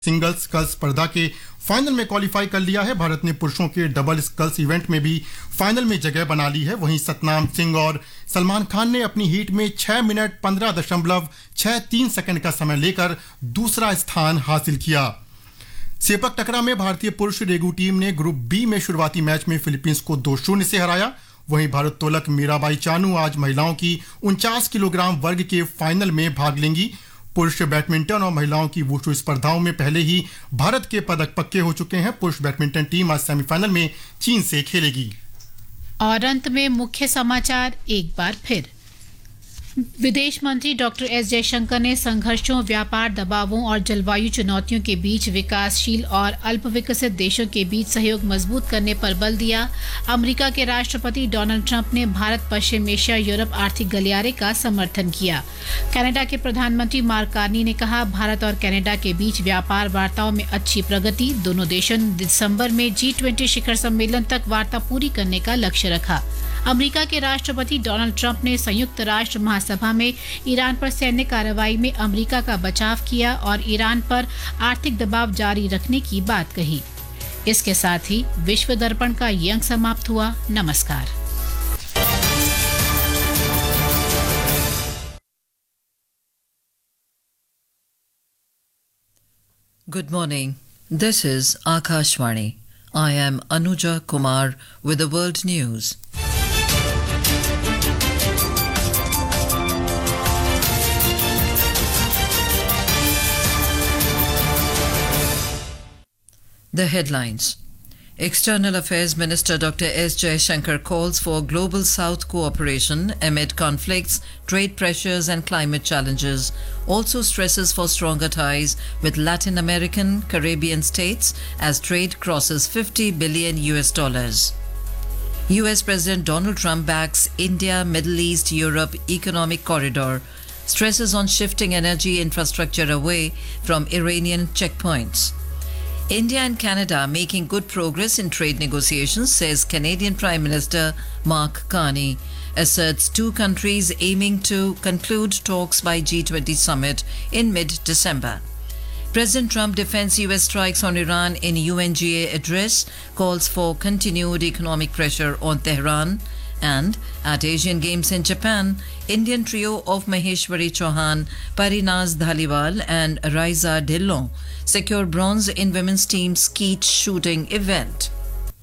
Single sculls स्पर्धा के final में क्वालिफाई कर लिया है। भारत ने पुरुषों के डबल स्कल्स इवेंट में भी फाइनल में जगह बना ली है। वहीं सतनाम सिंह और सलमान खान ने अपनी हीट में 6 मिनट 15.63 सेकंड का समय लेकर दूसरा स्थान हासिल किया। सेपक टकरा में भारतीय पुरुष रेगू टीम ने ग्रुप बी में शुरुआती मैच में फिलीपींस को 2-0 से हराया। वहीं भारोत्तोलक मीराबाई चानू आज महिलाओं की 49 किलोग्राम वर्ग के फाइनल में भाग लेंगी। पुरुष बैडमिंटन और महिलाओं की वुशु स्पर्धाओं में पहले ही भारत के पदक पक्के हो चुके हैं। पुरुष बैडमिंटन टीम आज सेमीफाइनल में चीन से खेलेगी। और अंत में मुख्य समाचार एक बार फिर। विदेश मंत्री डॉक्टर एस जयशंकर ने संघर्षों, व्यापार दबावों और जलवायु चुनौतियों के बीच विकासशील और अल्प विकसित देशों के बीच सहयोग मजबूत करने पर बल दिया। अमेरिका के राष्ट्रपति डोनाल्ड ट्रंप ने भारत, पश्चिम एशिया, यूरोप आर्थिक गलियारे का समर्थन किया। कनाडा के प्रधानमंत्री मार्क कार्नी ने कहा, भारत और कनाडा के बीच व्यापार वार्ताओं में अच्छी प्रगति। दोनों देशों ने दिसंबर में G20 शिखर सम्मेलन तक वार्ता पूरी करने का लक्ष्य रखा। अमेरिका के राष्ट्रपति डोनाल्ड ट्रंप ने संयुक्त राष्ट्र महासभा में ईरान पर सैन्य कार्रवाई में अमेरिका का बचाव किया और ईरान पर आर्थिक दबाव जारी रखने की बात कही। इसके साथ ही विश्व दर्पण का ये अंक समाप्त हुआ। नमस्कार। Good morning. This is Akashvani. I am Anuja Kumar with the world news. The headlines. External Affairs Minister Dr. S. Jayashankar calls for Global South cooperation amid conflicts, trade pressures and climate challenges. Also stresses for stronger ties with Latin American, Caribbean states as trade crosses $50 billion. US President Donald Trump backs India, Middle East, Europe economic corridor. Stresses on shifting energy infrastructure away from Iranian checkpoints. India and Canada making good progress in trade negotiations, says Canadian Prime Minister Mark Carney. Asserts two countries aiming to conclude talks by G20 summit in mid-December. President Trump defends US strikes on Iran in UNGA address, calls for continued economic pressure on Tehran. And at Asian Games in Japan, Indian trio of Maheshwari Chauhan, Parinaz Dhaliwal and Raiza Dhillon secure bronze in women's team skeet shooting event.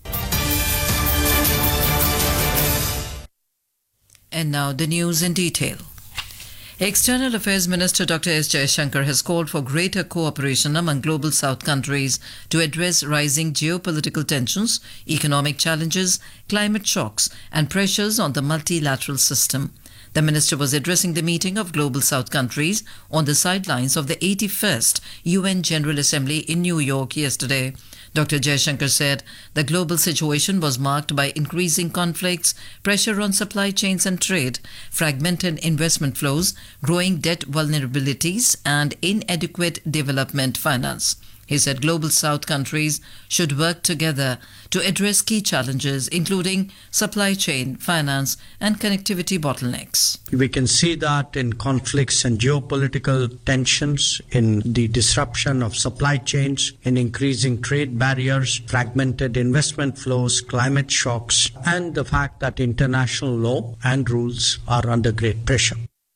And now the news in detail. External Affairs Minister Dr. S. Jayashankar has called for greater cooperation among Global South countries to address rising geopolitical tensions, economic challenges, climate shocks, and pressures on the multilateral system. The minister was addressing the meeting of Global South countries on the sidelines of the 81st UN General Assembly in New York yesterday. Dr. Jayashankar said the global situation was marked by increasing conflicts, pressure on supply chains and trade, fragmented investment flows, growing debt vulnerabilities, and inadequate development finance. He said Global South countries should work together to address key challenges, including supply chain, finance, and connectivity bottlenecks. We can see that in conflicts and geopolitical tensions, in the disruption of supply chains, in increasing trade barriers, fragmented investment flows, climate shocks, and the fact that international law and rules are under great pressure.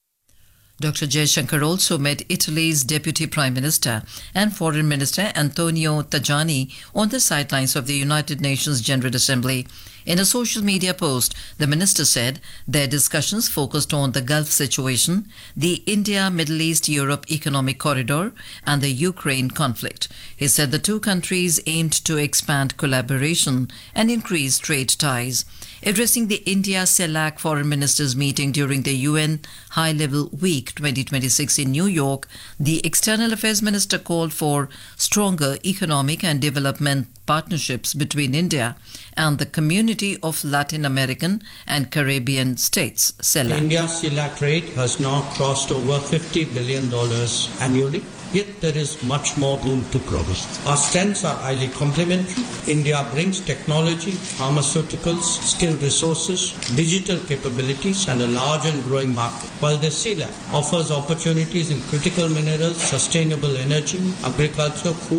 Dr. Jayashankar also met Italy's Deputy Prime Minister and Foreign Minister Antonio Tajani on the sidelines of the United Nations General Assembly. In a social media post, the minister said their discussions focused on the Gulf situation, the India-Middle East-Europe economic corridor, and the Ukraine conflict. He said the two countries aimed to expand collaboration and increase trade ties. Addressing the India-CELAC Foreign Ministers meeting during the UN High-Level Week 2026 in New York, the External Affairs Minister called for stronger economic and development partnerships between India and the Community of Latin American and Caribbean States, CELAC. India-CELAC trade has now crossed over $50 billion annually. Yet there is much more room to grow. Our strengths are highly complementary. India brings technology, pharmaceuticals, skilled resources, digital capabilities, and a large and growing market. While the CELAC offers opportunities in critical minerals, sustainable energy, agriculture, food